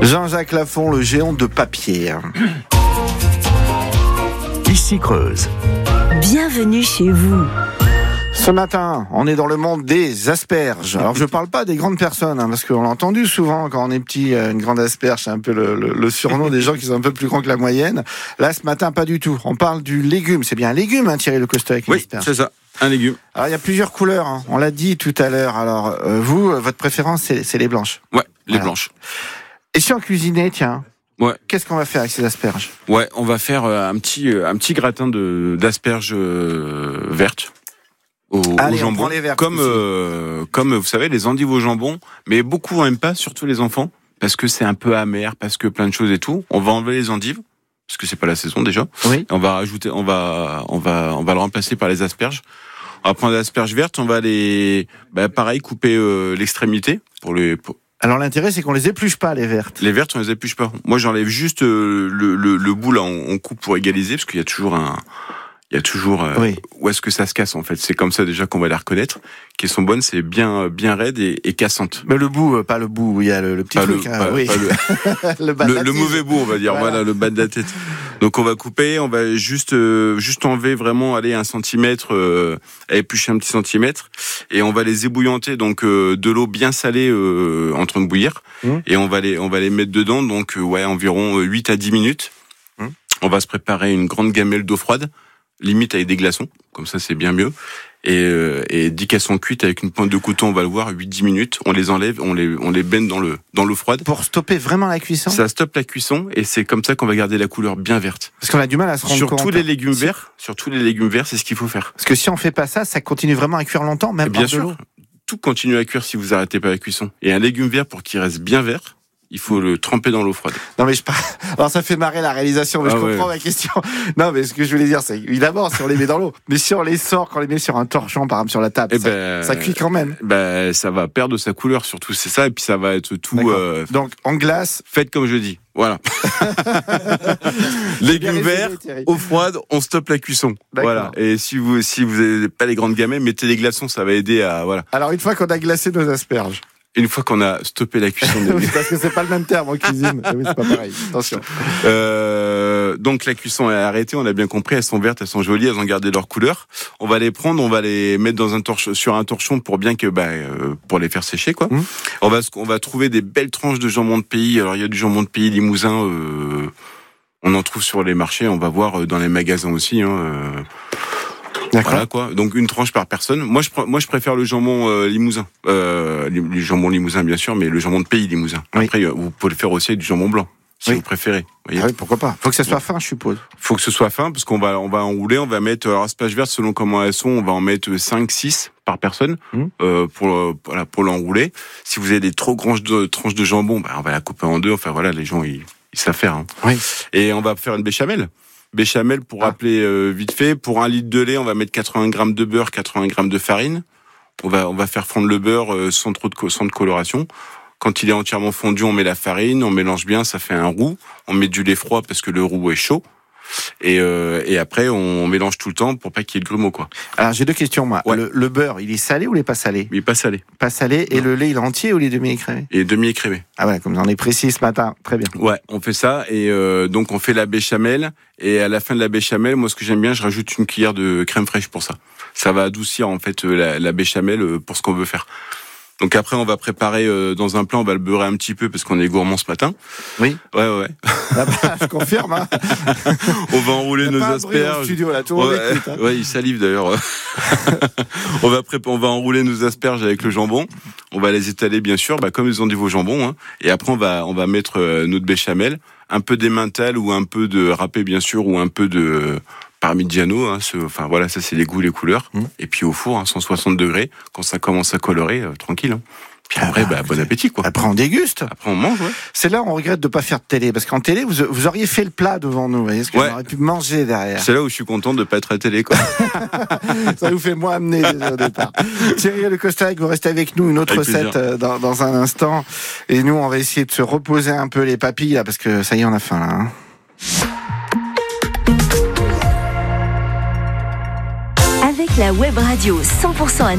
Jean-Jacques Lafont, le géant de papier. Ici Creuse. Bienvenue chez vous. Ce matin, on est dans le monde des asperges. Alors, je parle pas des grandes personnes, parce qu'on l'a entendu souvent quand on est petit, une grande asperge, c'est un peu le surnom des gens qui sont un peu plus grands que la moyenne. Là, ce matin, pas du tout. On parle du légume. C'est bien un légume, Thierry Le Costa avec une asperge. Oui, c'est ça, un légume. Alors, il y a plusieurs couleurs, on l'a dit tout à l'heure. Alors, vous, votre préférence, c'est les blanches. Ouais, les blanches. Et si on cuisinait, tiens, ouais. Qu'est-ce qu'on va faire avec ces asperges ? Ouais, on va faire un petit gratin d'asperges vertes. Au jambon, comme vous savez les endives au jambon, mais beaucoup n'aiment pas, surtout les enfants, parce que c'est un peu amer, parce que plein de choses et tout. On va enlever les endives, parce que c'est pas la saison déjà. Oui. On va rajouter, on va le remplacer par les asperges. On va prendre les asperges vertes, on va les, pareil, couper l'extrémité Alors l'intérêt, c'est qu'on les épluche pas, les vertes. Les vertes, on les épluche pas. Moi, j'enlève juste le bout là, on coupe pour égaliser, parce qu'il y a toujours oui. Où est-ce que ça se casse en fait. C'est comme ça déjà qu'on va les reconnaître. Qui sont bonnes, c'est bien raides et cassantes. Mais le bout, pas le bout où il y a le petit truc. Le mauvais bout, on va dire. Voilà, le bas de la tête. Donc on va couper, on va juste enlever vraiment, un centimètre, éplucher un petit centimètre, et on va les ébouillanter, donc de l'eau bien salée en train de bouillir, et on va les mettre dedans, donc environ 8 à 10 minutes. On va se préparer une grande gamelle d'eau froide, limite avec des glaçons, comme ça c'est bien mieux. Et dès qu'elles sont cuites avec une pointe de couteau, on va le voir, 8-10 minutes, on les enlève, on les baigne dans l'eau froide. Pour stopper vraiment la cuisson ? Ça stoppe la cuisson, et c'est comme ça qu'on va garder la couleur bien verte. Parce qu'on a du mal à se rendre compte. Sur tous les légumes verts, c'est ce qu'il faut faire. Parce que si on fait pas ça, ça continue vraiment à cuire longtemps, même par de l'eau. Tout continue à cuire si vous arrêtez pas la cuisson. Et un légume vert, pour qu'il reste bien vert, il faut le tremper dans l'eau froide. Non mais alors ça fait marrer la réalisation, mais je comprends ma question. Non mais ce que je voulais dire, c'est évidemment si on les met dans l'eau, mais si on les sort, quand on les met sur un torchon, par exemple sur la table, ça cuit quand même. Ça va perdre sa couleur surtout, c'est ça, et puis ça va être tout. Donc en glace, faites comme je dis. Voilà. Légumes verts, eau froide, on stoppe la cuisson. D'accord. Voilà. Et si vous n'avez pas les grandes gamelles, mettez des glaçons, ça va aider à Alors une fois qu'on a glacé nos asperges. Une fois qu'on a stoppé la cuisson. Parce que c'est pas le même terme en cuisine. Oui, c'est pas pareil. Attention. Donc la cuisson est arrêtée, on a bien compris, elles sont vertes, elles sont jolies, elles ont gardé leur couleur. On va les prendre, on va les mettre sur un torchon pour bien que pour les faire sécher quoi. On va trouver des belles tranches de jambon de pays. Alors il y a du jambon de pays limousin, on en trouve sur les marchés, on va voir dans les magasins aussi D'accord. Voilà quoi. Donc une tranche par personne. Moi je préfère le jambon limousin. Le jambon limousin bien sûr, mais le jambon de pays limousin. Oui. Après vous pouvez le faire aussi avec du jambon blanc si vous préférez. Voyez. Ah oui, pourquoi pas. Faut que ça soit fin, je suppose. Faut que ce soit fin parce qu'on va enrouler, on va mettre asperges vertes selon comment elles sont, on va en mettre 5-6 par personne pour l'enrouler. Si vous avez des trop grandes tranches de jambon, on va la couper en deux. Enfin voilà, les gens ils savent faire. Oui. Et on va faire une béchamel. Béchamel, pour rappeler vite fait, pour 1 litre de lait, on va mettre 80 grammes de beurre, 80 grammes de farine. On va faire fondre le beurre sans de coloration. Quand il est entièrement fondu, on met la farine, on mélange bien, ça fait un roux. On met du lait froid parce que le roux est chaud. Et après, on mélange tout le temps pour pas qu'il y ait de grumeaux, quoi. Alors, j'ai 2 questions, moi. Ouais. Le beurre, il est salé ou il est pas salé ? Il est pas salé. Pas salé. Et le lait, il est entier ou il est demi-écrémé ? Il est demi-écrémé. Ah ouais, comme j'en ai précis ce matin. Très bien. Ouais, on fait ça. Et donc, on fait la béchamel. Et à la fin de la béchamel, moi, ce que j'aime bien, je rajoute une cuillère de crème fraîche pour ça. Ça va adoucir, en fait, la béchamel pour ce qu'on veut faire. Donc après, on va préparer dans un plat, on va le beurrer un petit peu parce qu'on est gourmand ce matin. Oui. Ouais. Je confirme. Hein. On va enrouler nos asperges. Studio, là, tout le monde écoute, hein. Ouais, il salive d'ailleurs. On va enrouler nos asperges avec le jambon. On va les étaler bien sûr, comme les endives au jambon. Hein. Et après, on va mettre notre béchamel, un peu d'emmental ou un peu de râpé bien sûr, ou un peu de parmigiano, enfin voilà, ça c'est les goûts, les couleurs. Et puis au four, 160 degrés, quand ça commence à colorer, tranquille. Puis après, bon appétit quoi. Après on déguste. Après on mange, ouais. C'est là où on regrette de pas faire de télé, parce qu'en télé, vous auriez fait le plat devant nous, vous voyez, ce qu'on aurait pu manger derrière. C'est là où je suis content de pas être à télé, quoi. Ça vous fait moins amener déjà au départ. Thierry Le Costa, vous restez avec nous, une autre recette dans un instant. Et nous, on va essayer de se reposer un peu les papilles, là, parce que ça y est, on a faim, là. Avec la web radio 100%